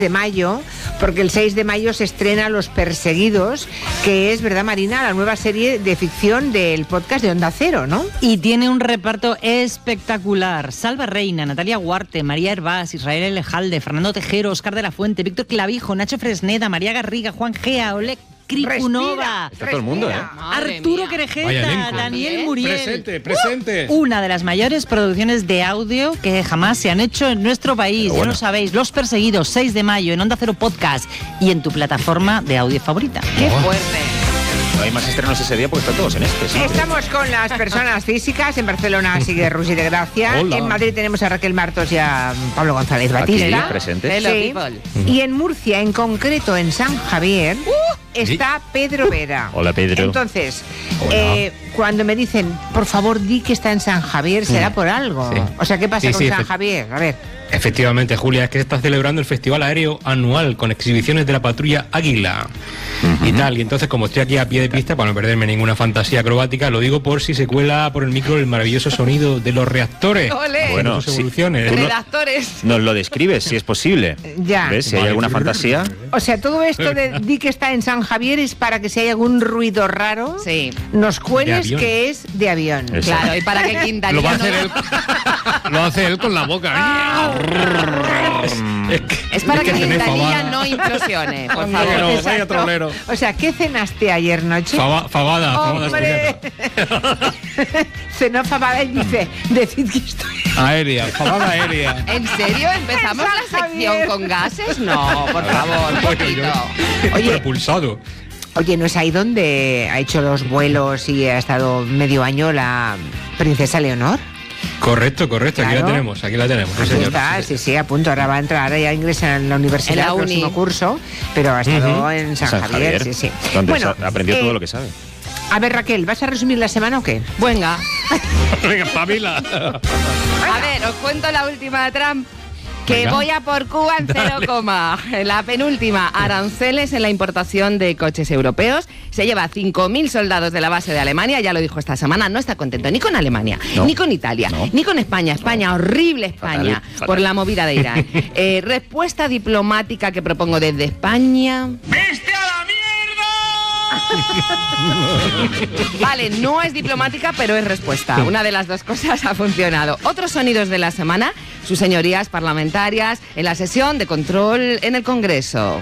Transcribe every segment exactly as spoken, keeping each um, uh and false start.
de mayo, porque el seis de mayo se estrena Los Perseguidos, que es, ¿verdad, Marina?, la nueva serie de ficción del podcast de Onda Cero, ¿no? Y tiene un reparto espectacular. Salva Reina, Natalia Huarte, María Hervás, Israel Elejalde, Fernando Tejero, Óscar de la Fuente, Víctor Clavijo, Nacho Fresneda, María Garriga, Juan Gea, Oleg Krikunova, Está todo el mundo, ¿eh? Arturo Querejeta, Daniel Muriel. Presente, presente. Uh, una de las mayores producciones de audio que jamás se han hecho en nuestro país. Bueno. Ya lo sabéis, Los Perseguidos, seis de mayo, en Onda Cero Podcast y en tu plataforma de audio favorita. ¡Qué fuerte! No hay más estrenos ese día porque están todos en este. ¿Sí? Estamos con las personas físicas. En Barcelona sigue Rusi de Gracia. Hola. En Madrid tenemos a Raquel Martos y a Pablo González Aquí, Batista. presente. Sí. Y en Murcia, en concreto en San Javier, está Pedro Vera. Hola, Pedro. Entonces, Hola. eh, cuando me dicen, por favor, di que está en San Javier, será por algo. Sí. O sea, ¿qué pasa Sí, con sí, San efe- Javier? A ver. Efectivamente, Julia, es que se está celebrando el Festival Aéreo Anual con exhibiciones de la patrulla Águila y tal. Y entonces, como estoy aquí a pie de pista, para no perderme ninguna fantasía acrobática, lo digo por si se cuela por el micro el maravilloso sonido de los reactores. ¡Ole! Bueno, Sus sí. evoluciones. Tú no- Redactores. Nos lo describes, si es posible. Ya. ¿Ves? Si hay Vale. alguna fantasía. O sea, todo esto de di que está en San Javier es para que si hay algún ruido raro, Sí, nos cueles avión. que es de avión. Exacto. claro, y para que Quintanilla Lo va a no- hacer él. Lo hace él con la boca. Es que- Es para es que tenéis Quintanilla fabada. no implosione, por Hombre, favor. no. Exacto. vaya trolero. O sea, ¿qué cenaste ayer noche? Faba- Fabada, fabada ¡Hombre! Cenó fabada y dice, decid que estoy... aérea, fabada aérea. ¿En serio? ¿Empezamos la San sección Javier. con gases? No, por favor, un poquito. Oye. Propulsado. Oye, ¿no es ahí donde ha hecho los vuelos y ha estado medio año la princesa Leonor? Correcto, correcto, aquí Claro. la tenemos, aquí la tenemos, sí, Aquí señor. está, sí, sí, a punto. Ahora va a entrar, ahora ya ingresa en la universidad, En la el uni. próximo curso, pero ha estado Ujú. en San, San Javier, Javier, sí, sí. donde Bueno, sa- aprendió eh, todo lo que sabe. A ver, Raquel, ¿vas a resumir la semana o qué? Venga, Venga, Pamela. a ver, os cuento la última de Trump. Que Venga. voy a por Cuba en cero coma. La penúltima, aranceles en la importación de coches europeos. Se lleva cinco mil soldados de la base de Alemania, ya lo dijo esta semana, no está contento ni con Alemania, No. ni con Italia, No. ni con España. España, horrible España, Fatal, fatal. por la movida de Irán. Eh, respuesta diplomática que propongo desde España. Vale, no es diplomática, pero es respuesta. Una de las dos cosas ha funcionado. Otros sonidos de la semana, sus señorías parlamentarias en la sesión de control en el Congreso.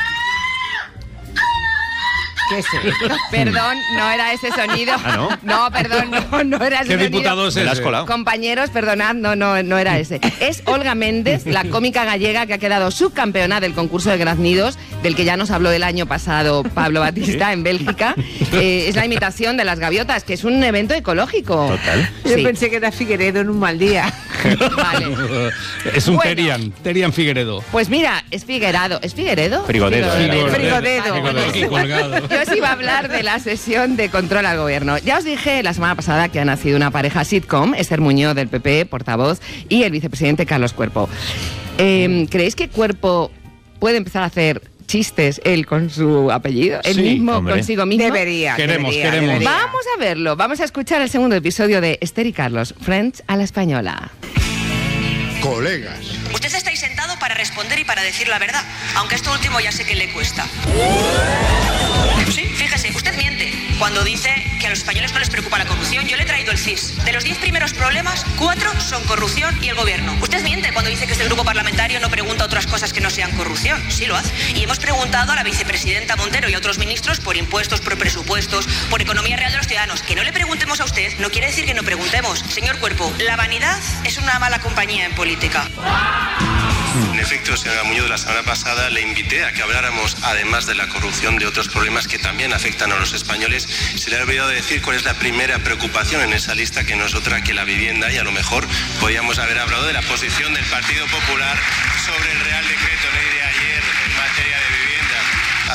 ¿Qué es esto? Perdón, no era ese sonido. Ah, ¿no? No, perdón, no, no era ese ¿Qué sonido. diputado es Me la has ese? colado. Compañeros, perdonad, no, no, no era ese. Es Olga Méndez, la cómica gallega que ha quedado subcampeona del concurso de graznidos, del que ya nos habló el año pasado Pablo Batista en Bélgica. Eh, es la imitación de las gaviotas, que es un evento ecológico. Total. Yo Sí. pensé que era Figueredo en un mal día. Vale. Es un Bueno. Terian, Terian Figueredo. Pues mira, es Figuerado, es Figueredo. Frigodedo, Frigodedo. eh. Frigodedo. Vale, Frigodedo, aquí colgado. Yo os iba a hablar de la sesión de control al gobierno. Ya os dije la semana pasada que ha nacido una pareja sitcom, Esther Muñoz del P P, portavoz, y el vicepresidente Carlos Cuerpo. Eh, ¿Creéis que Cuerpo puede empezar a hacer chistes él con su apellido? Él Sí, mismo, hombre. consigo mismo. Debería, Queremos, debería, queremos. debería. Vamos a verlo. Vamos a escuchar el segundo episodio de Esther y Carlos, Friends a la española. Colegas. Usted está ahí sentado para responder y para decir la verdad, aunque esto último ya sé que le cuesta. Sí, fíjese, usted miente cuando dice que a los españoles no les preocupa la corrupción. Yo le he traído el C I S. De los diez primeros problemas, cuatro son corrupción y el gobierno. Usted miente cuando dice que este grupo parlamentario no pregunta otras cosas que no sean corrupción. Sí lo hace. Y hemos preguntado a la vicepresidenta Montero y a otros ministros por impuestos, por presupuestos, por economía real de los ciudadanos. Que no le preguntemos a usted no quiere decir que no preguntemos. Señor Cuerpo, la vanidad es una mala compañía en política. En efecto, señora Muñoz, la semana pasada le invité a que habláramos, además de la corrupción, de otros problemas que también afectan a los españoles. Se le ha olvidado decir cuál es la primera preocupación en esa lista, que no es otra que la vivienda, y a lo mejor podíamos haber hablado de la posición del Partido Popular sobre el Real Decreto Ley de ayer en materia de vivienda.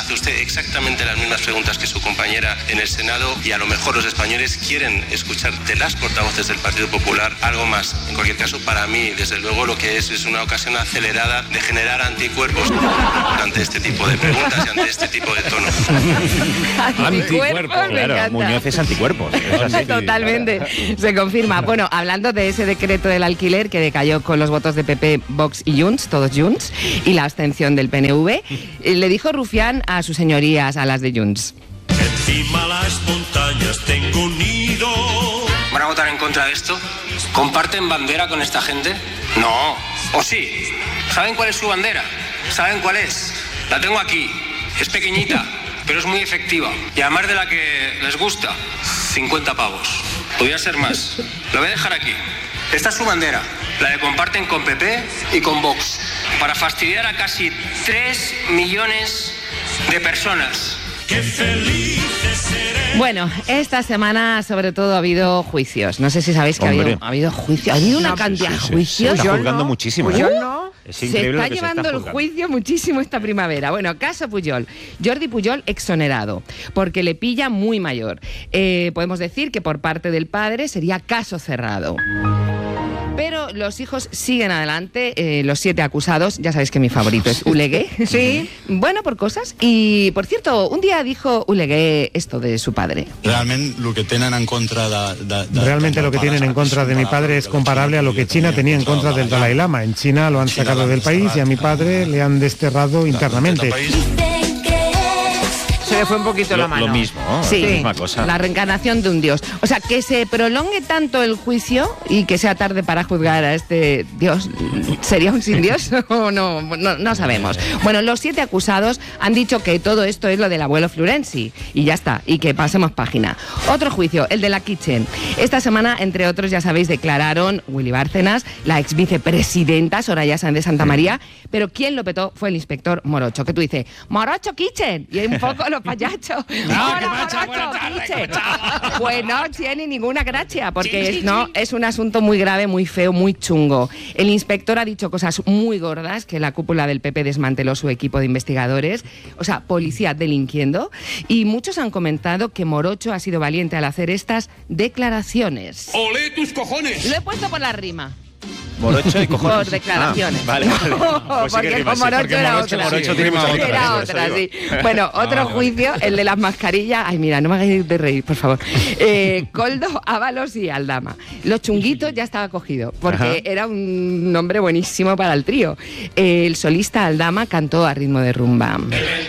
hace usted exactamente las mismas preguntas que su compañera en el Senado y a lo mejor los españoles quieren escuchar de las portavoces del Partido Popular algo más. En cualquier caso, para mí, desde luego, lo que es es una ocasión acelerada de generar anticuerpos ante este tipo de preguntas y ante este tipo de tono. Anticuerpos, me Claro, encanta. Muñoz es anticuerpos. Es así. Totalmente, se confirma. Bueno, hablando de ese decreto del alquiler que decayó con los votos de P P, Vox y Junts, todos Junts, y la abstención del P N V, eh, le dijo Rufián a sus señorías, a las de Junts. Encima las montañas tengo un nido. ¿Van a votar en contra de esto? ¿Comparten bandera con esta gente? No. ¿O sí? ¿Saben cuál es su bandera? ¿Saben cuál es? La tengo aquí. Es pequeñita, pero es muy efectiva. Y además de la que les gusta, cincuenta pavos. Podría ser más. Lo voy a dejar aquí. Esta es su bandera, la que comparten con P P y con Vox, para fastidiar a casi tres millones de personas. Qué felices seré. Bueno, esta semana sobre todo ha habido juicios. No sé si sabéis que ha habido, ha habido juicios. Ha habido una No, cantidad sí, de sí. juicios. Se está Yo juzgando no. muchísimo. Puyol ¿eh? no. Es Se increíble está lo que se llevando está el juzgando. juicio muchísimo esta primavera. Bueno, caso Puyol. Jordi Puyol exonerado, porque le pilla muy mayor. Eh, podemos decir que por parte del padre sería caso cerrado. Pero los hijos siguen adelante, eh, los siete acusados. Ya sabéis que mi favorito es Ulegué. Sí. Bueno, por cosas. Y, por cierto, un día dijo Ulegué esto de su padre. Realmente lo que tienen en contra de, de, de, Realmente lo que tienen en contra de mi padre es comparable a lo que China tenía en contra del Dalai Lama. En China lo han sacado del país y a mi padre le han desterrado internamente. Se le fue un poquito Lo, la mano. lo mismo, ¿no? Sí, La misma cosa. la reencarnación de un dios. O sea, que se prolongue tanto el juicio y que sea tarde para juzgar a este dios, ¿sería un sin dios o no? No, no sabemos. Bueno, los siete acusados han dicho que todo esto es lo del abuelo Florenzi y ya está, y que pasemos página. Otro juicio, el de la Kitchen. Esta semana, entre otros, ya sabéis, declararon Willy Bárcenas, la ex vicepresidenta Soraya Sáenz de Santa María, pero quien lo petó fue el inspector Morocho, que tú dices, Morocho Kitchen, y hay un poco los payachos. Hola, Morocho Kitchen. Pues no tiene ninguna gracia, porque es, no, es un asunto muy grave, muy feo, muy chungo. El inspector ha dicho cosas muy gordas, que la cúpula del P P desmanteló su equipo de investigadores, o sea, policía delinquiendo, y muchos han comentado que Morocho ha sido valiente al hacer estas declaraciones. ¡Olé tus cojones! Lo he puesto por la rima. Morocho y cojones. Por declaraciones. Ah, vale, vale. No, Pues sí que porque rima, con sí, Morocho porque era Morocho- otra. Morocho Sí, tiene mucha era letra, por otra, eso sí. digo. Bueno, otro vale, vale. juicio, el de las mascarillas. Ay, mira, no me hagáis de reír, por favor. Eh, Coldo, Ábalos y Aldama. Los chunguitos ya estaba cogido, porque Ajá. era un nombre buenísimo para el trío. Eh, el solista Aldama cantó a ritmo de rumba.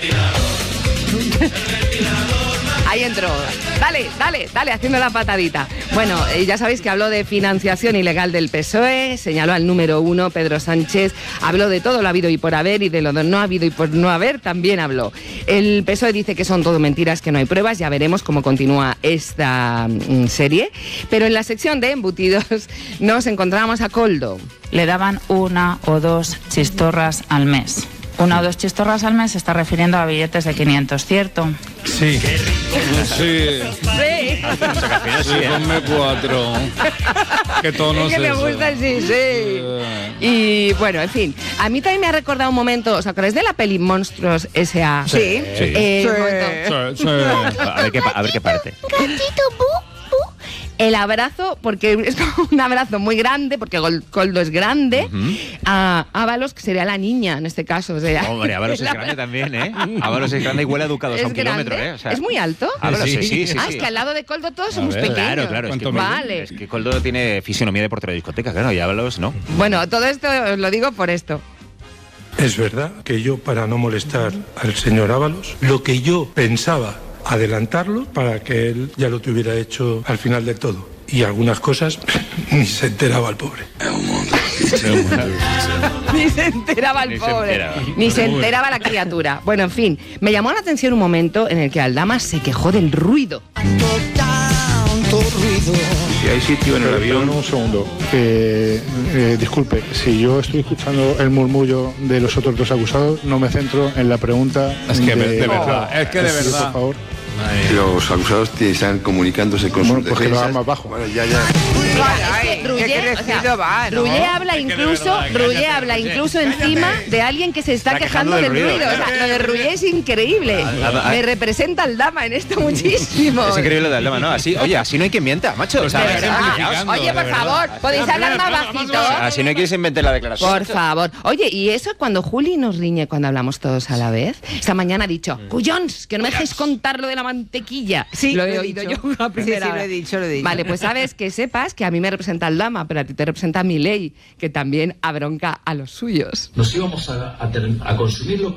Ahí entró. Dale, dale, dale, haciendo la patadita. Bueno, eh, ya sabéis que habló de financiación ilegal del P S O E, señaló al número uno, Pedro Sánchez, habló de todo lo habido y por haber, y de lo no habido y por no haber también habló. El P S O E dice que son todo mentiras, que no hay pruebas, ya veremos cómo continúa esta mm, serie. Pero en la sección de embutidos nos encontramos a Coldo. Le daban una o dos chistorras al mes. Una o dos chistorras al mes se está refiriendo a billetes de quinientos, ¿cierto? Sí. Sí. Sí. Sí, ¿eh? Ponme cuatro. ¿Qué tono Es que es me eso? gusta el sí, sí. Y bueno, en fin, a mí también me ha recordado un momento, ¿os acordáis de la peli Monstruos S A? Sí. Eh, un momento. Sí, sí. A ver qué, pa- a ver qué parte. Gatito, bu, bu. El abrazo, porque es como un abrazo muy grande, porque Gol- Coldo es grande, Ujú. a Ábalos, que sería la niña en este caso. O sea, Hombre, Ábalos es la- grande también, ¿eh? Ábalos es grande y huele a ducados a Es un kilómetro, grande. ¿eh? O sea, ¿Es muy alto? Ábalos, sí, Sí. sí, sí. ah, sí. es que al lado de Coldo todos A somos ver, pequeños. Claro, claro. Es que, ¿Cuánto Coldo, mide? es que Coldo tiene fisionomía de portero de discoteca, claro, y Ábalos no. Bueno, todo esto os lo digo por esto. Es verdad que yo, para no molestar al señor Ábalos, lo que yo pensaba adelantarlo para que él ya lo tuviera hecho al final del todo. Y algunas cosas ni se enteraba el pobre. Ni se enteraba el Ni se pobre. enteraba. Ni se enteraba la criatura. Bueno, en fin, me llamó la atención un momento en el que Aldama se quejó del ruido. Si hay sitio en el avión... un segundo. Eh, eh, disculpe, si yo estoy escuchando el murmullo de los otros dos acusados, no me centro en la pregunta. Es que de, de verdad, es que de Sí, verdad. por favor. Los acusados están comunicándose con Bueno, sus pues que lo defensas. hagan más bajo. Bueno, ya, ya. Es que Rullé, qué o sea, crecido va, ¿no? Rullé habla Es que de incluso, verdad, Rullé cállate, habla Rullé. incluso encima de alguien que se está, Está quejando, quejando del del ruido. ruido, O sea, lo de Rullé es increíble. Ah, ah, Me representa al Dama en esto muchísimo. Es increíble lo del lema, ¿no? Así, oye, así no hay quien mienta, macho. O sea, De verdad. Oye, por favor, podéis hablar más bajito. Así no hay quien se invente la declaración. Por favor. Oye, y eso cuando Juli nos riñe cuando hablamos todos a la vez. Esta mañana ha dicho, cuyons, que no me dejéis contar lo de la mantequilla. Sí, lo he, lo he oído dicho. yo a Sí, primera sí, hora. lo he dicho, lo he dicho. Vale, pues sabes que sepas que a mí me representa el Dama, pero a ti te representa mi ley, que también abronca a los suyos. Nos íbamos a, a, ter- a consumirlo